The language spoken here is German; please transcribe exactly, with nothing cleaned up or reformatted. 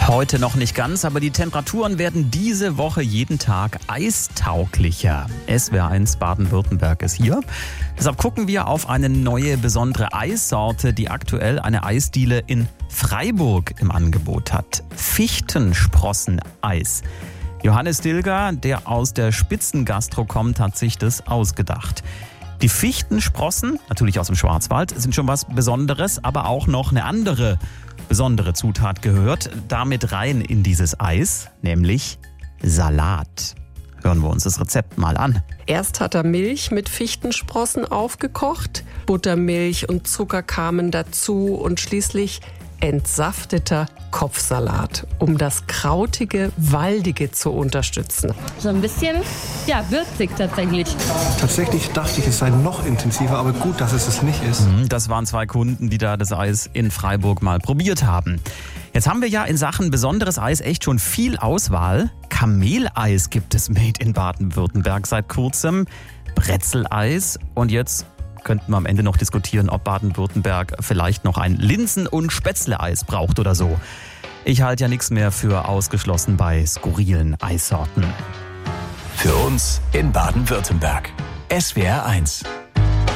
Heute noch nicht ganz, aber die Temperaturen werden diese Woche jeden Tag eistauglicher. S W R eins Baden-Württemberg ist hier. Deshalb gucken wir auf eine neue besondere Eissorte, die aktuell eine Eisdiele in Freiburg im Angebot hat. Fichtensprossen-Eis. Johannes Dilger, der aus der Spitzengastro kommt, hat sich das ausgedacht. Die Fichtensprossen, natürlich aus dem Schwarzwald, sind schon was Besonderes, aber auch noch eine andere besondere Zutat gehört damit rein in dieses Eis, nämlich Salat. Hören wir uns das Rezept mal an. Erst hat er Milch mit Fichtensprossen aufgekocht, Buttermilch und Zucker kamen dazu und schließlich entsafteter Kopfsalat, um das krautige, waldige zu unterstützen. So ein bisschen, ja, würzig tatsächlich. Tatsächlich dachte ich, es sei noch intensiver, aber gut, dass es es nicht ist. Das waren zwei Kunden, die da das Eis in Freiburg mal probiert haben. Jetzt haben wir ja in Sachen besonderes Eis echt schon viel Auswahl. Kameleis gibt es made in Baden-Württemberg seit kurzem, Bretzeleis und jetzt könnten wir am Ende noch diskutieren, ob Baden-Württemberg vielleicht noch ein Linsen- und Spätzle-Eis braucht oder so. Ich halte ja nichts mehr für ausgeschlossen bei skurrilen Eissorten. Für uns in Baden-Württemberg. S W R eins.